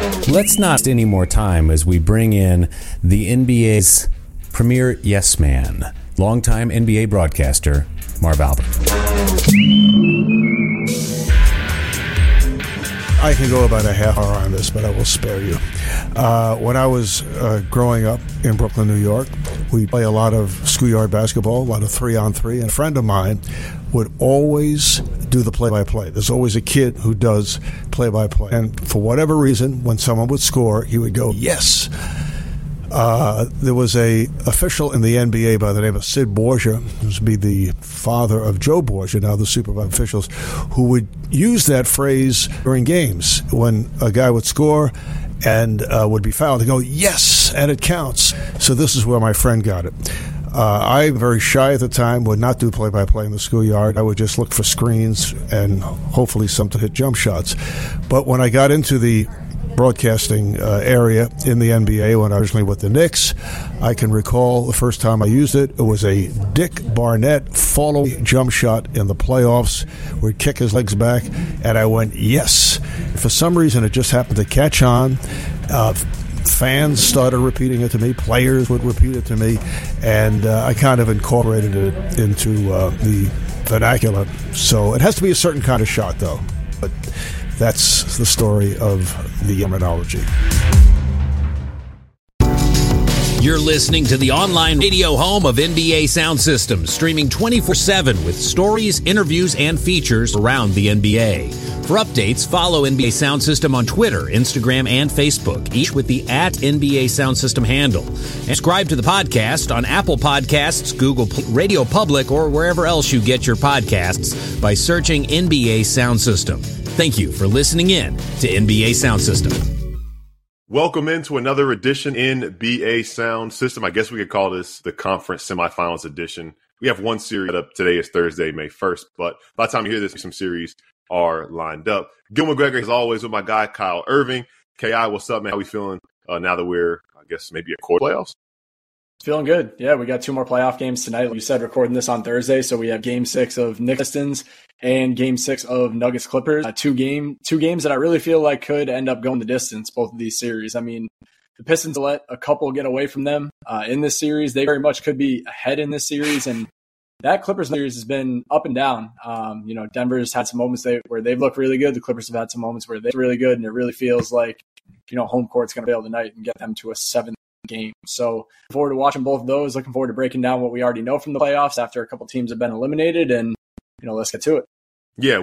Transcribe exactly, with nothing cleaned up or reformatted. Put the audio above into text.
Let's not waste any more time as we bring in the N B A's premier yes man, longtime N B A broadcaster, Marv Albert. I can go about a half hour on this, but I will spare you. Uh, when I was uh, growing up in Brooklyn, New York, we play a lot of schoolyard basketball, a lot of three-on-three, and a friend of mine would always do the play-by-play. There's always a kid who does play-by-play. And for whatever reason, when someone would score, he would go, yes. Uh, there was a official in the N B A by the name of Sid Borgia, who used to be the father of Joe Borgia, now the supervising officials, who would use that phrase during games when a guy would score and uh, would be fouled. They go, yes, and it counts. So this is where my friend got it. Uh, I'm very shy at the time, would not do play-by-play in the schoolyard. I would just look for screens and hopefully some to hit jump shots. But when I got into the broadcasting uh, area in the N B A when I was originally with the Knicks, I can recall the first time I used it. It was a Dick Barnett follow jump shot in the playoffs where he'd kick his legs back, and I went, yes. For some reason, it just happened to catch on. Uh, fans started repeating it to me. Players would repeat it to me, and uh, I kind of incorporated it into uh, the vernacular. So it has to be a certain kind of shot, though. But that's the story of the terminology. You're listening to the online radio home of N B A Sound Systems, streaming twenty-four seven with stories, interviews, and features around the N B A. For updates, follow N B A Sound System on Twitter, Instagram, and Facebook, each with the at N B A Sound System handle. And subscribe to the podcast on Apple Podcasts, Google Radio Public, or wherever else you get your podcasts by searching N B A Sound System. Thank you for listening in to N B A Sound System. Welcome into another edition N B A Sound System. I guess we could call this the conference semifinals edition. We have one series up. Today is Thursday, May first, but by the time you hear this, some series are lined up. Gil McGregor, as always, with my guy, Kyle Irving. K I, what's up, man? How we feeling uh, now that we're, I guess, maybe a quarter playoffs? Feeling good. Yeah, we got two more playoff games tonight. Like you said, recording this on Thursday, so we have game six of Knicks Pistons and game six of Nuggets Clippers. Uh, two game, two games that I really feel like could end up going the distance, both of these series. I mean, the Pistons let a couple get away from them uh, in this series. They very much could be ahead in this series, and that Clippers series has been up and down. Um, you know, Denver's had some moments they, where they've looked really good. The Clippers have had some moments where they're really good, and it really feels like, you know, home court's going to bail tonight and get them to a seventh game. So looking forward to watching both of those. Looking forward to breaking down what we already know from the playoffs after a couple teams have been eliminated, and, you know, let's get to it. Yeah,